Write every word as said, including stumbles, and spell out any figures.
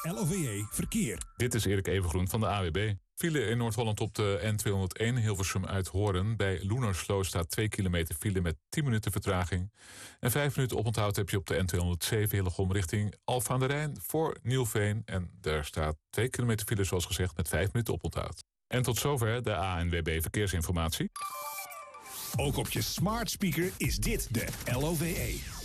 L O V E Verkeer. Dit is Erik Evengroen van de A W B. File in Noord-Holland op de N tweehonderdéén Hilversum uit Hoorn. Bij Loenersloot staat twee kilometer file met tien minuten vertraging. En vijf minuten oponthoud heb je op de N tweehonderdzeven Hillegom richting Alphen aan de Rijn voor Nieuwveen. En daar staat twee kilometer file zoals gezegd met vijf minuten oponthoud. En tot zover de A N W B Verkeersinformatie. Ook op je smart speaker is dit de L O V E.